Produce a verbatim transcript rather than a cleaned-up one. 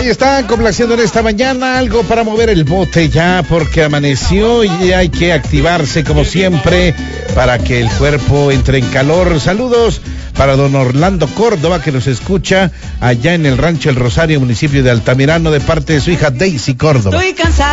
Ahí están complaciendo en esta mañana, algo para mover el bote ya, porque amaneció y hay que activarse como siempre para que el cuerpo entre en calor. Saludos para don Orlando Córdoba, que nos escucha allá en el rancho El Rosario, municipio de Altamirano, de parte de su hija Daisy Córdoba. Estoy cansada.